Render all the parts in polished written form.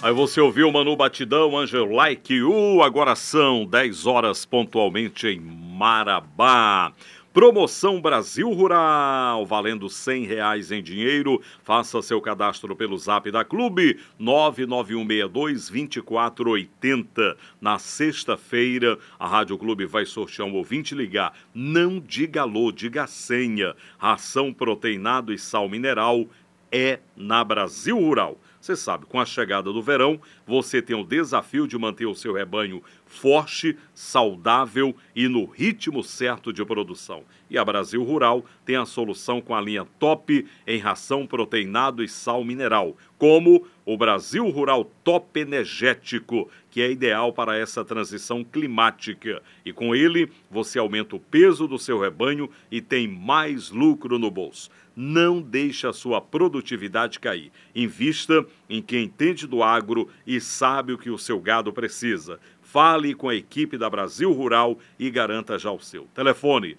Aí você ouviu Manu Batidão, Angel Like You. Agora são 10 horas pontualmente em Marabá. Promoção Brasil Rural, valendo R$100 em dinheiro. Faça seu cadastro pelo zap da Clube, 99162-2480. Na sexta-feira, a Rádio Clube vai sortear um ouvinte ligar. Não diga alô, diga a senha. Ração proteinado e sal mineral é na Brasil Rural. Você sabe, com a chegada do verão, você tem o desafio de manter o seu rebanho forte, saudável e no ritmo certo de produção. E a Brasil Rural tem a solução com a linha top em ração proteinado e sal mineral, como o Brasil Rural Top Energético, que é ideal para essa transição climática. E com ele, você aumenta o peso do seu rebanho e tem mais lucro no bolso. Não deixe a sua produtividade cair. Invista em quem entende do agro e sabe o que o seu gado precisa. Fale com a equipe da Brasil Rural e garanta já o seu. Telefone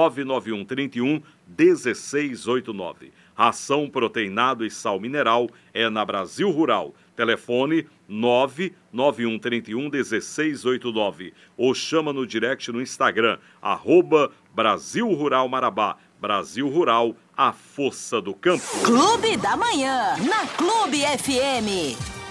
99131-1689. Ração proteinado e sal mineral é na Brasil Rural. Telefone 99131-1689. Ou chama no direct no Instagram, @Brasil Rural Marabá. Brasil Rural, a força do campo. Clube da Manhã, na Clube FM.